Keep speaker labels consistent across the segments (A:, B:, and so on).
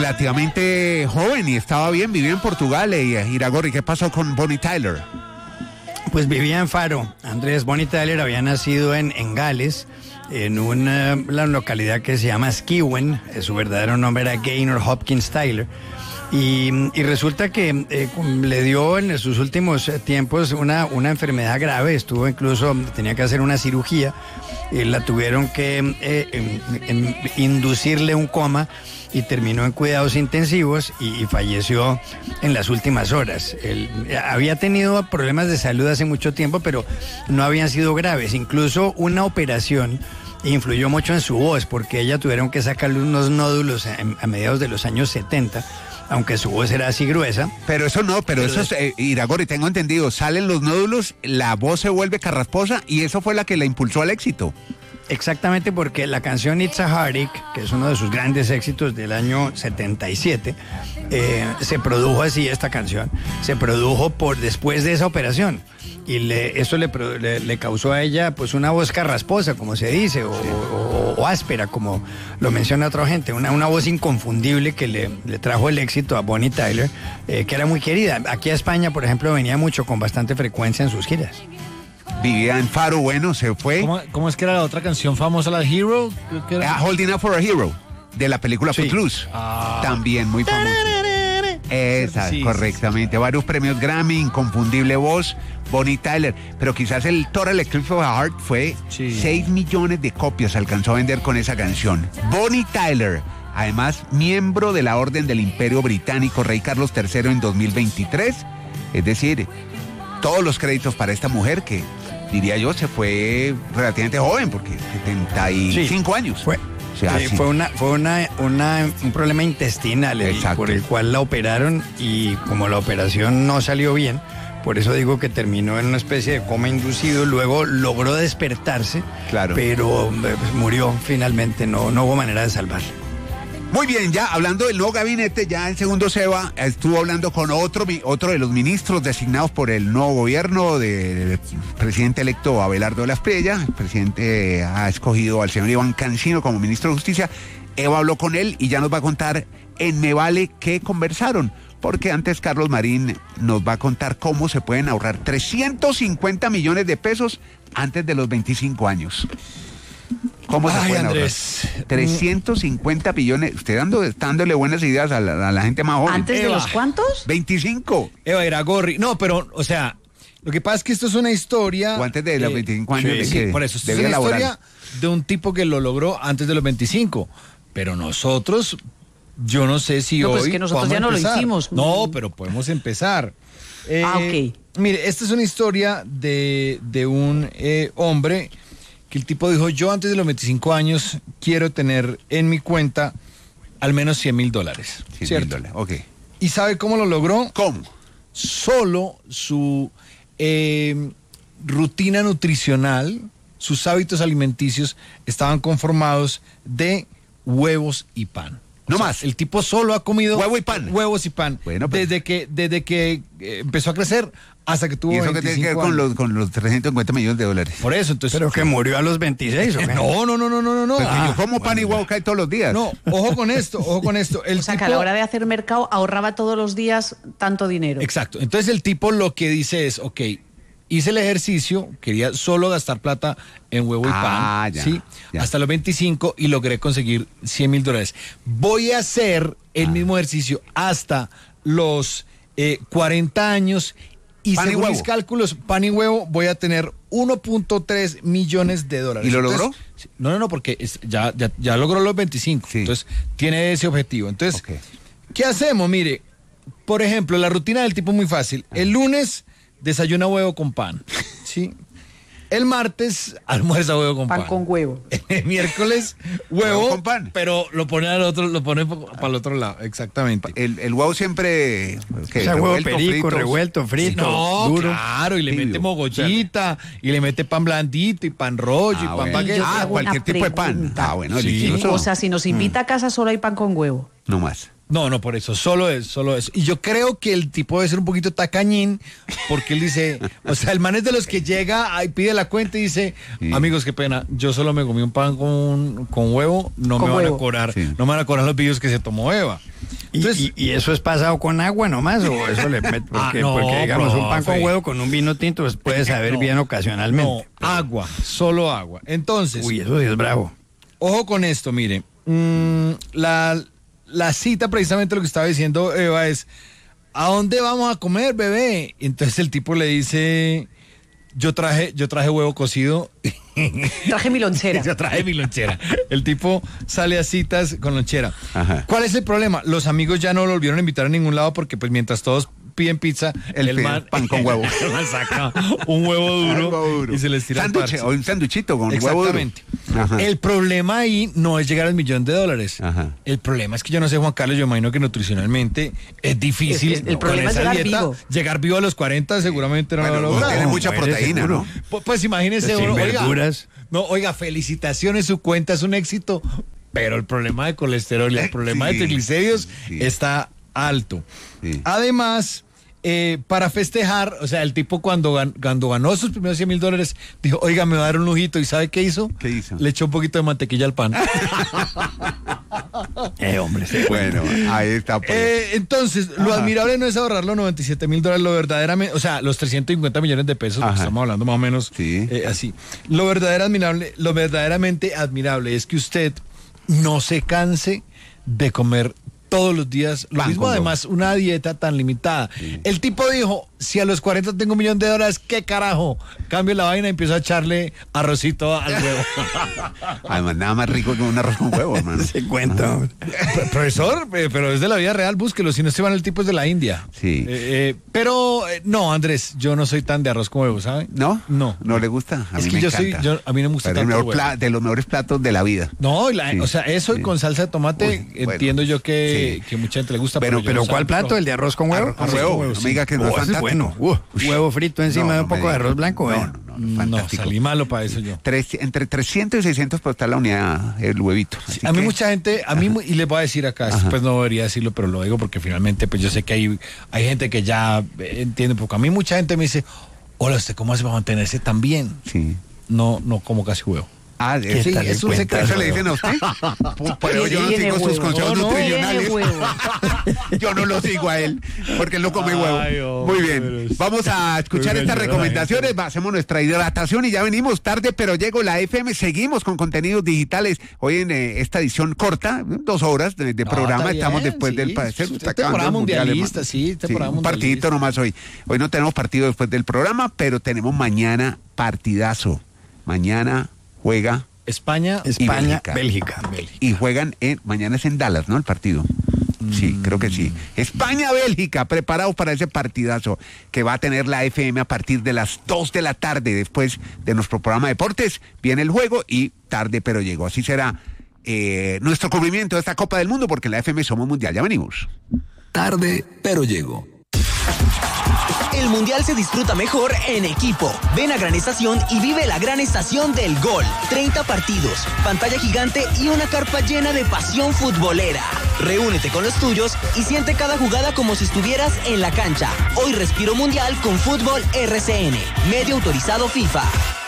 A: relativamente joven y estaba bien, vivía en Portugal. Iragorri, ¿qué pasó con Bonnie Tyler?
B: Pues vivía en Faro. Andrés Bonnie Tyler había nacido en Gales, en una localidad que se llama Skewen. Su verdadero nombre era Gaynor Hopkins Tyler. Y resulta que le dio en sus últimos tiempos una enfermedad grave. Tenía que hacer una cirugía. La tuvieron que inducirle un coma y terminó en cuidados intensivos y falleció en las últimas horas. Él había tenido problemas de salud hace mucho tiempo, pero no habían sido graves. Incluso una operación influyó mucho en su voz, porque ella tuvieron que sacarle unos nódulos a mediados de los años 70, aunque su voz era así gruesa.
A: Pero eso es, Iragorri, tengo entendido, salen los nódulos, la voz se vuelve carrasposa y eso fue la que la impulsó al éxito.
B: Exactamente, porque la canción It's a Heartache, que es uno de sus grandes éxitos del año 77, se produjo así, esta canción, se produjo después de esa operación. Y eso le causó a ella pues una voz carrasposa, como se dice, o áspera, como lo menciona otra gente, una voz inconfundible que le trajo el éxito a Bonnie Tyler, que era muy querida. Aquí a España, por ejemplo, venía mucho, con bastante frecuencia en sus giras.
A: Vivía en Faro, bueno, se fue.
C: ¿Cómo es que era la otra canción famosa, la Hero?
A: Holding Up for a Hero, de la película Footloose. También muy famosa. Esa, sí, correctamente. Sí. Varios premios Grammy, inconfundible voz, Bonnie Tyler. Pero quizás el Total Eclipse of a Heart fue 6 millones de copias alcanzó a vender con esa canción. Bonnie Tyler, además miembro de la Orden del Imperio Británico, Rey Carlos III en 2023. Es decir, todos los créditos para esta mujer que, diría yo, se fue relativamente joven, porque 75 años.
B: Fue un problema intestinal por el cual la operaron, y como la operación no salió bien, por eso digo que terminó en una especie de coma inducido. Luego logró despertarse, pero murió finalmente, no hubo manera de salvarla.
A: Muy bien, ya hablando del nuevo gabinete, ya el segundo Seba estuvo hablando con otro de los ministros designados por el nuevo gobierno del presidente electo Abelardo de la Espriella. El presidente ha escogido al señor Iván Cancino como ministro de Justicia. Eva habló con él y ya nos va a contar en Me Vale qué conversaron, porque antes Carlos Marín nos va a contar cómo se pueden ahorrar 350 millones de pesos antes de los 25 años. ¿Cómo se pueden
C: Andrés,
A: ahorrar? 350 millones. Usted dándole buenas ideas a la gente más joven.
D: ¿Antes de los cuántos?
A: 25.
C: Eva Iragorri. No, pero, o sea, lo que pasa es que esto es una historia...
A: O antes de los 25 años.
C: Sí, por eso. Esto es una historia de un tipo que lo logró antes de los 25. Pero nosotros, yo no sé si hoy...
D: Pues que nosotros ya no lo hicimos.
C: No, pero podemos empezar.
D: Ok.
C: Mire, esta es una historia de un hombre... que el tipo dijo: yo antes de los 25 años quiero tener en mi cuenta al menos $100,000.
A: $100,000, ok.
C: ¿Y sabe cómo lo logró?
A: ¿Cómo?
C: Solo su rutina nutricional, sus hábitos alimenticios estaban conformados de huevos y pan.
A: No más.
C: El tipo solo ha comido
A: huevo y pan.
C: Huevos y pan.
A: Bueno, pues,
C: desde que empezó a crecer hasta que tuvo 25 años. ¿Y eso qué tiene que ver
A: con los 350 millones de dólares?
C: Por eso, entonces...
B: Pero que murió a los 26, ¿o qué?
C: No.
A: Pues yo como pan y huevo todos los días.
C: No, ojo con esto.
D: O sea, que a la hora de hacer mercado ahorraba todos los días tanto dinero.
C: Exacto. Entonces el tipo lo que dice es: ok, hice el ejercicio, quería solo gastar plata en huevo y pan, ¿sí? Hasta los 25 y logré conseguir $100,000. Voy a hacer el mismo ejercicio hasta los 40 años y
A: pan
C: según
A: y
C: mis cálculos, pan y huevo, voy a tener $1.3 millones.
A: ¿Y lo logró?
C: No, porque ya logró los 25. Sí. Entonces, tiene ese objetivo. Entonces, ¿qué hacemos? Mire, por ejemplo, la rutina del tipo es muy fácil. El lunes desayuna huevo con pan, ¿sí? El martes almuerza huevo con pan.
D: Pan con huevo.
C: El miércoles huevo
A: con pan.
C: Pero lo pone para el otro lado, exactamente.
A: El huevo siempre...
B: O sea, huevo perico, revuelto, frito,
C: no,
B: duro.
C: Claro, y le mete mogollita, y le mete pan blandito, y pan rollo, y pan baguette.
A: Cualquier tipo de pan.
D: Bueno, delicioso. O sea, si nos invita a casa, solo hay pan con huevo.
A: No más.
C: No, por eso, solo eso. Y yo creo que el tipo debe ser un poquito tacañín, porque él dice, o sea, el man es de los que llega y pide la cuenta y dice: amigos, qué pena, yo solo me comí un pan con huevo, no me van a cobrar los vídeos que se tomó Eva.
B: Entonces, ¿Y eso es pasado con agua nomás o eso le mete? Porque digamos, un pan con huevo con un vino tinto pues puede saber bien ocasionalmente.
C: No, agua, solo agua. Entonces...
B: Uy, eso sí es bravo.
C: Ojo con esto, mire. La cita, precisamente lo que estaba diciendo Eva es, ¿a dónde vamos a comer, bebé? Entonces el tipo le dice... Yo traje huevo cocido.
D: Traje mi lonchera.
C: Yo traje mi lonchera. El tipo sale a citas con lonchera. Ajá. ¿Cuál es el problema? Los amigos ya no lo volvieron a invitar a ningún lado porque pues mientras todos piden pizza, el man
A: pan con huevo.
C: saca un huevo duro y se les tira
A: sándwich o un sanduchito con huevo duro.
C: Exactamente. El problema ahí no es llegar al $1.000.000. Ajá. El problema es que yo no sé, Juan Carlos, yo imagino que nutricionalmente es difícil.
D: El problema es llegar vivo.
C: Llegar vivo a los 40 seguramente no lo logra.
A: Tiene mucha proteína, ¿no?
C: Pues imagínese uno,
B: verduras.
C: Oiga, felicitaciones, su cuenta es un éxito, pero el problema de colesterol y el problema de triglicéridos está alto. Sí. Además, para festejar, o sea, el tipo cuando ganó sus primeros $100.000, dijo, oiga, me va a dar un lujito. ¿Y sabe qué hizo?
A: ¿Qué hizo?
C: Le echó un poquito de mantequilla al pan.
B: Hombre, sí.
A: Bueno, ahí está. Pues.
C: Entonces, lo admirable no es ahorrar los $97.000, lo verdaderamente, o sea, los 350 millones de pesos, que estamos hablando más o menos así. Lo verdaderamente admirable es que usted no se canse de comer todos los días lo mismo, además una dieta tan limitada. Sí. El tipo dijo, si a los 40 tengo $1.000.000, ¿qué carajo? Cambio la vaina y empiezo a echarle arrocito al huevo.
A: Además, nada más rico que un arroz con huevo, hermano.
B: Se cuenta.
C: Profesor, pero es de la vida real, búsquelo, si no se van, el tipo es de la India.
A: Sí.
C: Pero no, Andrés, yo no soy tan de arroz con huevo, ¿sabe?
A: ¿No?
C: No.
A: ¿No le gusta? A
C: es
A: mí
C: que
A: me
C: yo
A: encanta.
C: a mí no me gusta tanto
A: de los mejores platos de la vida.
C: No, o sea, eso y con salsa de tomate, entiendo yo que mucha gente le gusta.
B: Pero ¿cuál plato? ¿El de arroz con huevo?
A: Arroz con huevo. No me diga que no es fantástico.
B: Bueno. Huevo frito encima de un poco de arroz blanco.
C: No, salí malo para eso yo.
A: Entre 300 y 600 por estar la unidad, el huevito.
C: A mí mucha gente, y les voy a decir acá, pues no debería decirlo, pero lo digo porque finalmente pues yo sé que hay gente que ya entiende poco. A mí mucha gente me dice, hola, ¿usted cómo hace para mantenerse tan bien?
A: Sí.
C: No como casi huevo.
A: Sí, es un secreto. ¿Eso le dicen a usted? Pero yo no sigo sus consejos nutricionales. Yo no lo sigo a él, porque él no come huevo. Muy bien, vamos a escuchar estas recomendaciones, hacemos nuestra hidratación y ya venimos tarde, pero llego la FM, seguimos con contenidos digitales. Hoy en esta edición corta, 2 horas de programa, estamos después del
C: temporada mundialista,
A: un partidito nomás hoy. Hoy no tenemos partido después del programa, pero tenemos mañana partidazo. Mañana juega
B: España, Bélgica.
A: Y juegan mañana es en Dallas, ¿no? El partido. Sí, creo que sí. España-Bélgica, preparados para ese partidazo que va a tener la FM a partir de las 2 de la tarde. Después de nuestro programa de deportes, viene el juego y tarde pero llegó. Así será nuestro cubrimiento de esta Copa del Mundo, porque en la FM somos mundial. Ya venimos.
E: Tarde pero llego. El Mundial se disfruta mejor en equipo. Ven a Gran Estación y vive la Gran Estación del Gol. 30 partidos, pantalla gigante y una carpa llena de pasión futbolera. Reúnete con los tuyos y siente cada jugada como si estuvieras en la cancha. Hoy respiro mundial con Fútbol RCN, medio autorizado FIFA.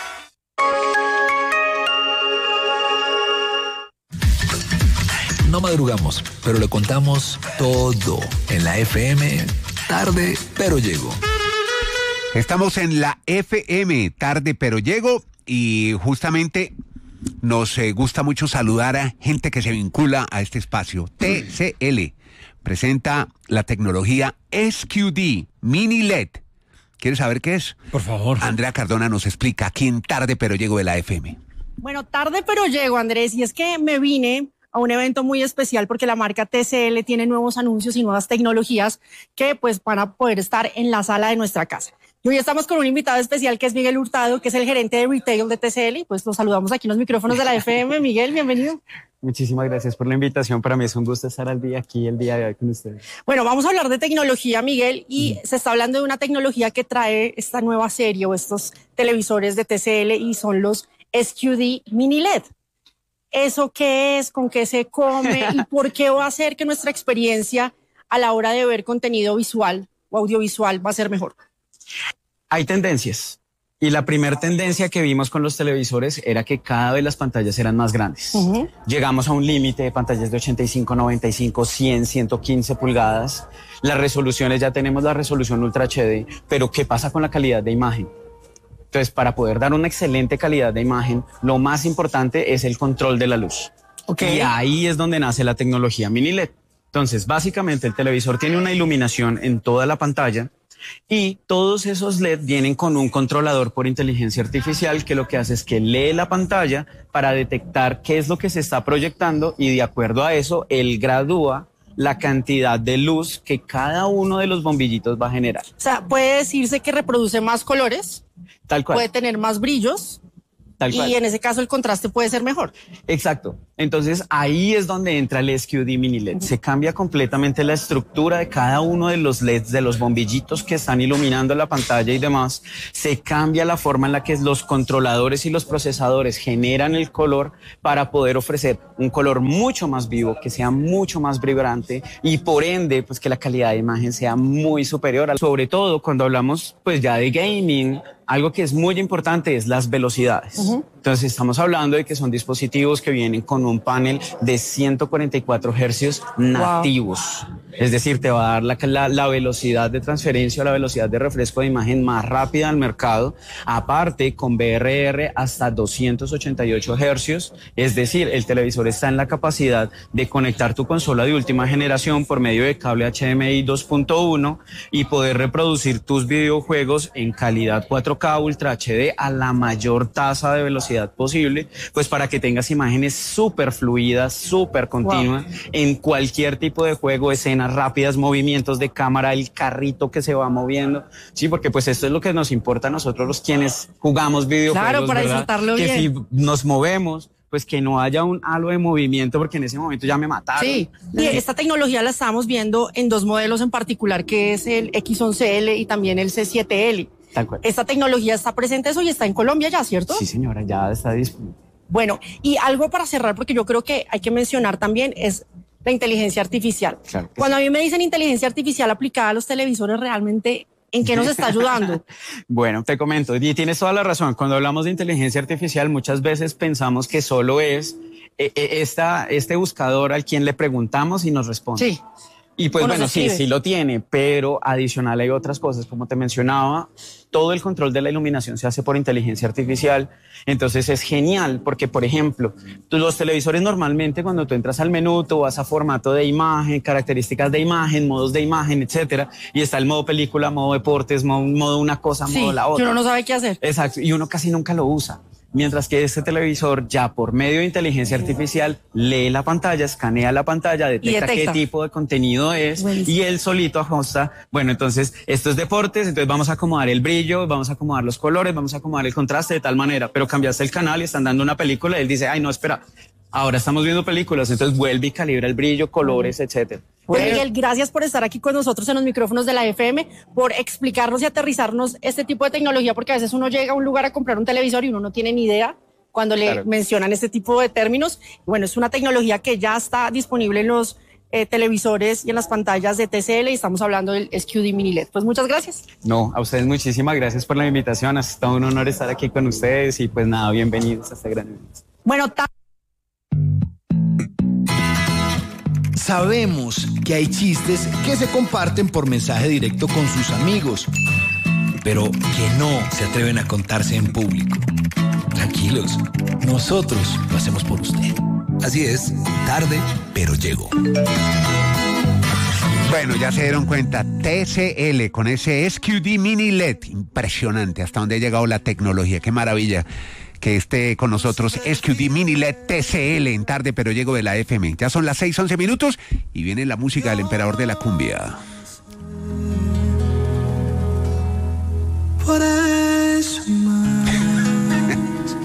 E: No madrugamos, pero le contamos todo en la FM. Tarde, pero llego.
A: Estamos en la FM, tarde, pero llego, y justamente nos gusta mucho saludar a gente que se vincula a este espacio. TCL presenta la tecnología SQD Mini LED. ¿Quieres saber qué es?
C: Por favor.
A: Andrea Cardona nos explica aquí en Tarde, pero llego de la FM.
F: Bueno, tarde, pero llego, Andrés, y es que me vine a un evento muy especial porque la marca TCL tiene nuevos anuncios y nuevas tecnologías que pues van a poder estar en la sala de nuestra casa. Y hoy estamos con un invitado especial que es Miguel Hurtado, que es el gerente de retail de TCL, y pues lo saludamos aquí en los micrófonos de la FM. Miguel, bienvenido.
G: Muchísimas gracias por la invitación. Para mí es un gusto estar aquí el día de hoy con ustedes.
F: Bueno, vamos a hablar de tecnología, Miguel, y se está hablando de una tecnología que trae esta nueva serie o estos televisores de TCL y son los SQD Mini LED. ¿Eso qué es? ¿Con qué se come? ¿Y por qué va a hacer que nuestra experiencia a la hora de ver contenido visual o audiovisual va a ser mejor?
G: Hay tendencias. Y la primera tendencia que vimos con los televisores era que cada vez las pantallas eran más grandes. Llegamos a un límite de pantallas de 85, 95, 100, 115 pulgadas. Las resoluciones, ya tenemos la resolución Ultra HD, pero ¿qué pasa con la calidad de imagen? Entonces, para poder dar una excelente calidad de imagen, lo más importante es el control de la luz. Y ahí es donde nace la tecnología mini LED. Entonces, básicamente el televisor tiene una iluminación en toda la pantalla y todos esos LED vienen con un controlador por inteligencia artificial que lo que hace es que lee la pantalla para detectar qué es lo que se está proyectando y de acuerdo a eso, él gradúa la cantidad de luz que cada uno de los bombillitos va a generar.
F: O sea, puede decirse que reproduce más colores,
G: tal cual,
F: puede tener más brillos.
G: Tal cual.
F: Y en ese caso el contraste puede ser mejor.
G: Exacto. Entonces ahí es donde entra el SQD Mini LED. Se cambia completamente la estructura de cada uno de los LEDs, de los bombillitos que están iluminando la pantalla y demás. Se cambia la forma en la que los controladores y los procesadores generan el color para poder ofrecer un color mucho más vivo, que sea mucho más vibrante y por ende pues que la calidad de imagen sea muy superior. Sobre todo cuando hablamos pues ya de gaming, algo que es muy importante es las velocidades. Entonces estamos hablando de que son dispositivos que vienen con un panel de 144 hercios nativos. Wow. Es decir, te va a dar la velocidad de transferencia o la velocidad de refresco de imagen más rápida al mercado. Aparte, con VRR hasta 288 hercios. Es decir, el televisor está en la capacidad de conectar tu consola de última generación por medio de cable HDMI 2.1 y poder reproducir tus videojuegos en calidad 4K Ultra HD a la mayor tasa de velocidad posible, pues para que tengas imágenes súper fluidas, súper continuas en cualquier tipo de juego, escenas rápidas, movimientos de cámara, el carrito que se va moviendo, sí, porque pues esto es lo que nos importa a nosotros los quienes jugamos videojuegos,
F: claro, para
G: ¿verdad?
F: disfrutarlo
G: que
F: bien.
G: Si nos movemos, pues que no haya un halo de movimiento, porque en ese momento ya me mataron.
F: Sí, y esta tecnología la estamos viendo en dos modelos en particular, que es el X11L y también el C7L.
G: Tal cual.
F: Esta tecnología está presente eso y está en Colombia ya, ¿cierto?
G: Sí, señora, ya está disponible.
F: Bueno, y algo para cerrar, porque yo creo que hay que mencionar también, es la inteligencia artificial.
G: Claro
F: Cuando a mí me dicen inteligencia artificial aplicada a los televisores, realmente, ¿en qué nos está ayudando?
G: Bueno, te comento, y tienes toda la razón. Cuando hablamos de inteligencia artificial, muchas veces pensamos que solo es este buscador al quien le preguntamos y nos responde.
F: Sí.
G: Y pues bueno, sí lo tiene, pero adicional hay otras cosas, como te mencionaba, todo el control de la iluminación se hace por inteligencia artificial, entonces es genial porque, por ejemplo, los televisores normalmente cuando tú entras al menú, tú vas a formato de imagen, características de imagen, modos de imagen, etcétera, y está el modo película, modo deportes, modo una cosa, modo la otra.
F: Y uno no sabe qué hacer.
G: Exacto, y uno casi nunca lo usa. Mientras que este televisor ya por medio de inteligencia artificial lee la pantalla, escanea la pantalla, detecta qué tipo de contenido es. Buenísimo. Y él solito ajusta, bueno, entonces esto es deportes, entonces vamos a acomodar el brillo, vamos a acomodar los colores, vamos a acomodar el contraste de tal manera, pero cambiaste el canal y están dando una película y él dice, ay no, espera, ahora estamos viendo películas, entonces vuelve y calibra el brillo, colores, etcétera.
F: Bueno, Miguel, gracias por estar aquí con nosotros en los micrófonos de la FM, por explicarnos y aterrizarnos este tipo de tecnología, porque a veces uno llega a un lugar a comprar un televisor y uno no tiene ni idea cuando le mencionan este tipo de términos. Bueno, es una tecnología que ya está disponible en los televisores y en las pantallas de TCL y estamos hablando del SQD Mini LED. Pues muchas gracias.
G: No, a ustedes muchísimas gracias por la invitación. Ha estado un honor estar aquí con ustedes y pues nada, bienvenidos a este gran evento.
F: Bueno,
H: sabemos que hay chistes que se comparten por mensaje directo con sus amigos, pero que no se atreven a contarse en público. Tranquilos, nosotros lo hacemos por usted. Así es, tarde, pero llegó.
A: Bueno, ya se dieron cuenta, TCL con ese SQD Mini LED, impresionante hasta dónde ha llegado la tecnología, qué maravilla que esté con nosotros SQD Mini LED TCL en Tarde Pero Llego de la FM. Ya son las 6:11 minutos y viene la música del emperador de la cumbia.